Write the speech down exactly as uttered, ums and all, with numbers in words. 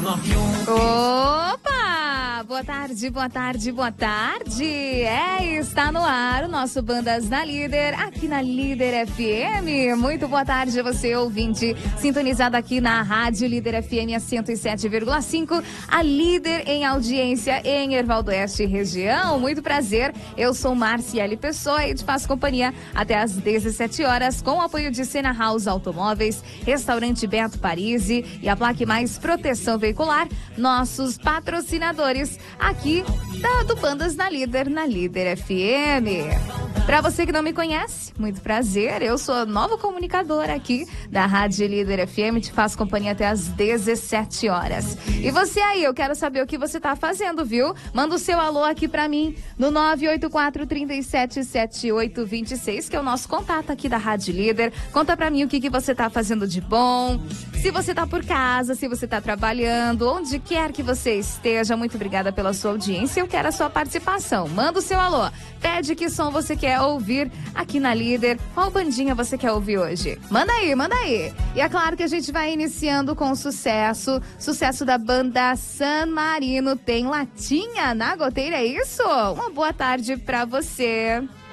Opa! Boa tarde, boa tarde, boa tarde. É, está no ar o nosso Bandas na Líder, aqui na Líder F M. Muito boa tarde, você ouvinte, sintonizado aqui na Rádio Líder F M a cento e sete vírgula cinco, a líder em audiência em Erval do Oeste região. Muito prazer, eu sou Marciele Pessoa e te faço companhia até às dezessete horas com o apoio de Sena House Automóveis, Restaurante Beto Parisi e a Plaque Mais Proteção Veicular, nossos patrocinadores aqui da, do Bandas na Líder, na Líder F M. Para você que não me conhece, muito prazer, eu sou a nova comunicadora aqui da Rádio Líder F M, te faço companhia até às dezessete horas. E você aí, eu quero saber o que você tá fazendo, viu? Manda o seu alô aqui para mim no nove oito quatro, três sete, sete oito dois seis, que é o nosso contato aqui da Rádio Líder. Conta para mim o que, que você tá fazendo de bom, se você tá por casa, se você tá trabalhando, onde quer que você esteja. Muito obrigada pela sua audiência, eu quero a sua participação. Manda o seu alô, pede que som você quer ouvir aqui na Líder. Qual bandinha você quer ouvir hoje? Manda aí, manda aí. E é claro que a gente vai iniciando com sucesso, sucesso da banda San Marino. Tem latinha na goteira, é isso? Uma boa tarde pra você.